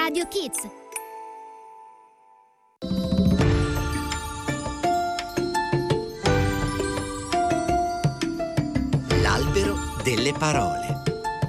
Radio Kids. L'albero delle parole.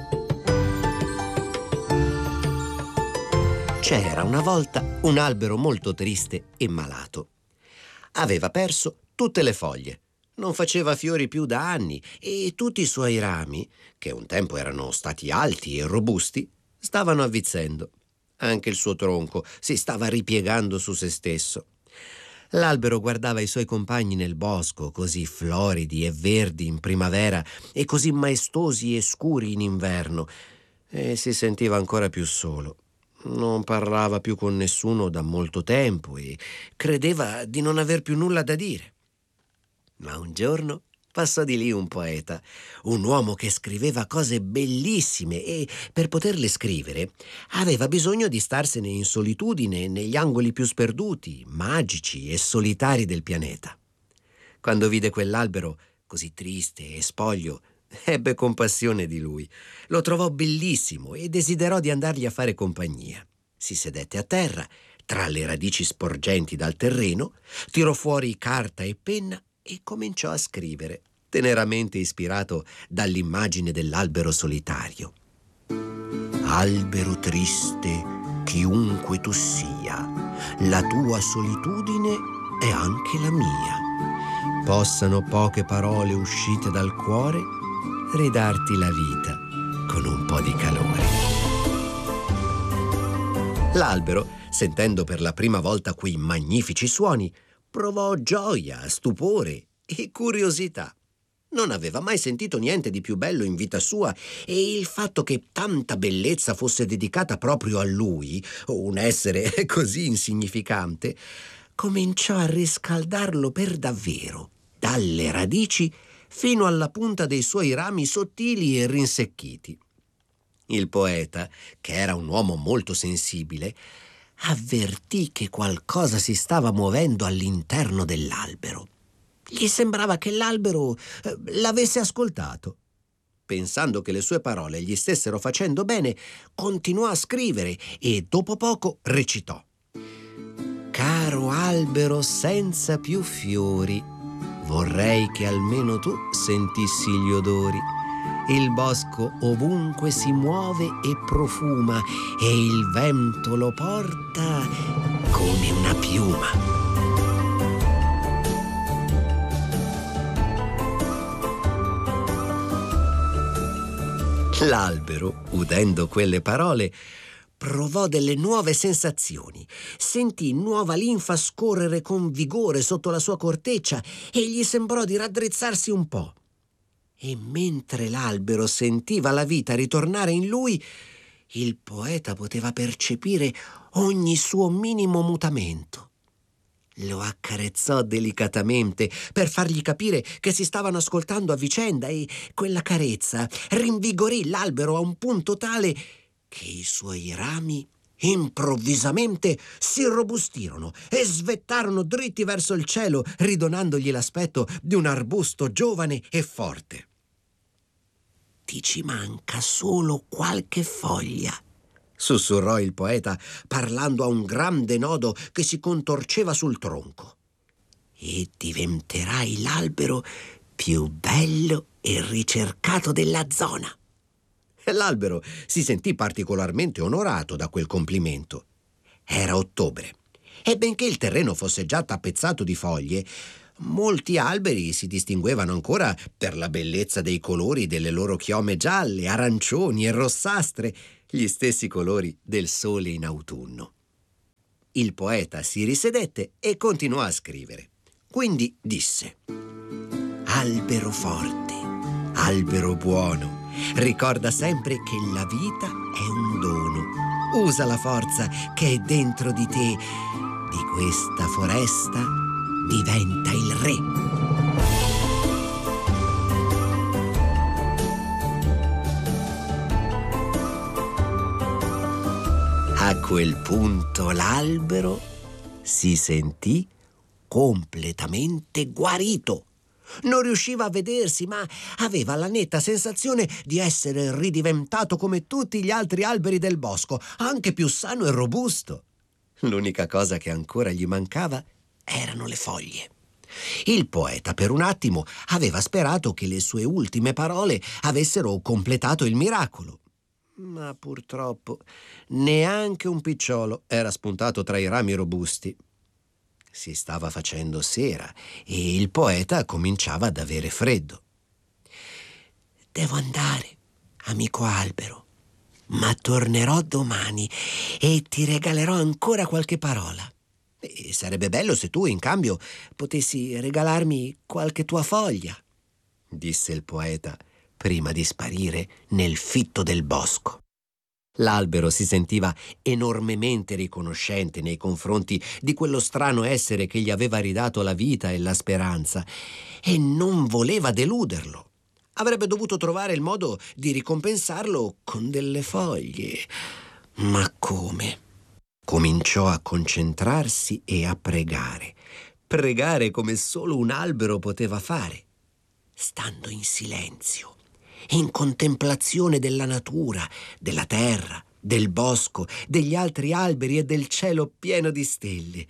C'era una volta un albero molto triste e malato. Aveva perso tutte le foglie, non faceva fiori più da anni e tutti i suoi rami, che un tempo erano stati alti e robusti, stavano avvizzendo. Anche il suo tronco si stava ripiegando su se stesso. L'albero guardava i suoi compagni nel bosco, così floridi e verdi in primavera e così maestosi e scuri in inverno, e si sentiva ancora più solo. Non parlava più con nessuno da molto tempo e credeva di non aver più nulla da dire. Ma un giorno passò di lì un poeta, un uomo che scriveva cose bellissime e, per poterle scrivere, aveva bisogno di starsene in solitudine negli angoli più sperduti, magici e solitari del pianeta. Quando vide quell'albero così triste e spoglio, ebbe compassione di lui. Lo trovò bellissimo e desiderò di andargli a fare compagnia. Si sedette a terra, tra le radici sporgenti dal terreno, tirò fuori carta e penna e cominciò a scrivere, teneramente ispirato dall'immagine dell'albero solitario. Albero triste, chiunque tu sia, la tua solitudine è anche la mia. Possano poche parole uscite dal cuore ridarti la vita con un po' di calore. L'albero, sentendo per la prima volta quei magnifici suoni, provò gioia, stupore e curiosità. Non aveva mai sentito niente di più bello in vita sua e il fatto che tanta bellezza fosse dedicata proprio a lui, un essere così insignificante, cominciò a riscaldarlo per davvero, dalle radici fino alla punta dei suoi rami sottili e rinsecchiti. Il poeta, che era un uomo molto sensibile, avvertì che qualcosa si stava muovendo all'interno dell'albero. Gli sembrava che l'albero l'avesse ascoltato. Pensando che le sue parole gli stessero facendo bene, continuò a scrivere e dopo poco recitò: «Caro albero senza più fiori, vorrei che almeno tu sentissi gli odori. Il bosco ovunque si muove e profuma e il vento lo porta come una piuma». L'albero, udendo quelle parole, provò delle nuove sensazioni. Sentì nuova linfa scorrere con vigore sotto la sua corteccia e gli sembrò di raddrizzarsi un po'. E mentre l'albero sentiva la vita ritornare in lui, il poeta poteva percepire ogni suo minimo mutamento. Lo accarezzò delicatamente per fargli capire che si stavano ascoltando a vicenda e quella carezza rinvigorì l'albero a un punto tale che i suoi rami improvvisamente si irrobustirono e svettarono dritti verso il cielo, ridonandogli l'aspetto di un arbusto giovane e forte. «Ti ci manca solo qualche foglia», sussurrò il poeta, parlando a un grande nodo che si contorceva sul tronco, «e diventerai l'albero più bello e ricercato della zona». L'albero si sentì particolarmente onorato da quel complimento. Era ottobre e benché il terreno fosse già tappezzato di foglie, molti alberi si distinguevano ancora per la bellezza dei colori delle loro chiome gialle, arancioni e rossastre, gli stessi colori del sole in autunno. Il poeta si risedette e continuò a scrivere. Quindi disse: «Albero forte, albero buono, ricorda sempre che la vita è un dono. Usa la forza che è dentro di te. Di questa foresta diventa il re». A quel punto l'albero si sentì completamente guarito. Non riusciva a vedersi, ma aveva la netta sensazione di essere ridiventato come tutti gli altri alberi del bosco, anche più sano e robusto. L'unica cosa che ancora gli mancava erano le foglie. Il poeta per un attimo aveva sperato che le sue ultime parole avessero completato il miracolo. Ma purtroppo neanche un picciolo era spuntato tra i rami robusti. Si stava facendo sera e il poeta cominciava ad avere freddo. «Devo andare, amico albero, ma tornerò domani e ti regalerò ancora qualche parola. E sarebbe bello se tu, in cambio, potessi regalarmi qualche tua foglia», disse il poeta prima di sparire nel fitto del bosco. L'albero si sentiva enormemente riconoscente nei confronti di quello strano essere che gli aveva ridato la vita e la speranza e non voleva deluderlo. Avrebbe dovuto trovare il modo di ricompensarlo con delle foglie. Ma come? Cominciò a concentrarsi e a pregare. Pregare come solo un albero poteva fare, stando in silenzio, in contemplazione della natura, della terra, del bosco, degli altri alberi e del cielo pieno di stelle.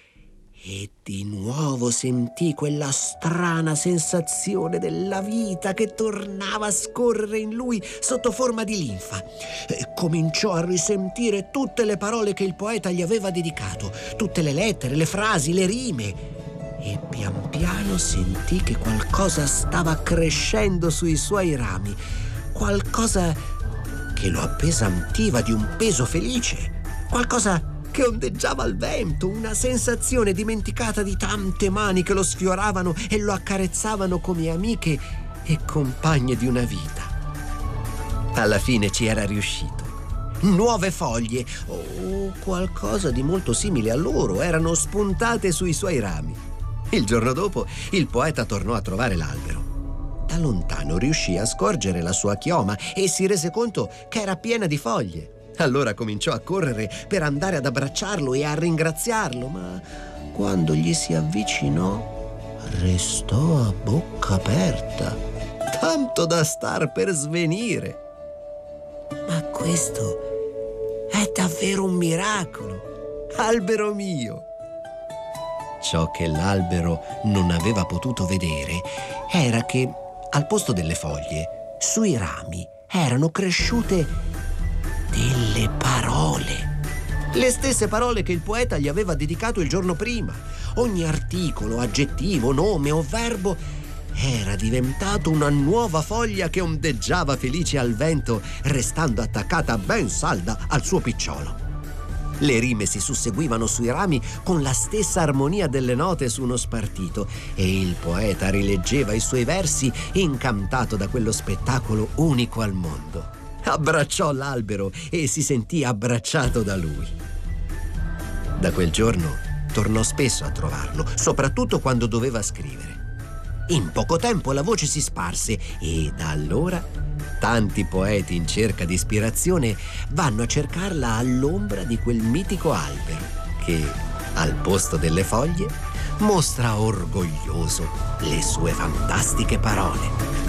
E di nuovo sentì quella strana sensazione della vita che tornava a scorrere in lui sotto forma di linfa. Cominciò a risentire tutte le parole che il poeta gli aveva dedicato, tutte le lettere, le frasi, le rime. E pian piano sentì che qualcosa stava crescendo sui suoi rami, qualcosa che lo appesantiva di un peso felice, qualcosa che ondeggiava al vento, una sensazione dimenticata di tante mani che lo sfioravano e lo accarezzavano come amiche e compagne di una vita. Alla fine ci era riuscito. Nuove foglie, o qualcosa di molto simile a loro, erano spuntate sui suoi rami. Il giorno dopo il poeta tornò a trovare l'albero. Da lontano riuscì a scorgere la sua chioma e si rese conto che era piena di foglie. Allora cominciò a correre per andare ad abbracciarlo e a ringraziarlo, ma quando gli si avvicinò restò a bocca aperta, tanto da star per svenire. Ma questo è davvero un miracolo, albero mio! Ciò che l'albero non aveva potuto vedere era che, al posto delle foglie, sui rami erano cresciute delle parole. Le stesse parole che il poeta gli aveva dedicato il giorno prima. Ogni articolo, aggettivo, nome o verbo era diventato una nuova foglia che ondeggiava felice al vento, restando attaccata ben salda al suo picciolo. Le rime si susseguivano sui rami con la stessa armonia delle note su uno spartito e il poeta rileggeva i suoi versi incantato da quello spettacolo unico al mondo. Abbracciò l'albero e si sentì abbracciato da lui. Da quel giorno tornò spesso a trovarlo, soprattutto quando doveva scrivere. In poco tempo la voce si sparse e da allora tanti poeti in cerca di ispirazione vanno a cercarla all'ombra di quel mitico albero che, al posto delle foglie, mostra orgoglioso le sue fantastiche parole.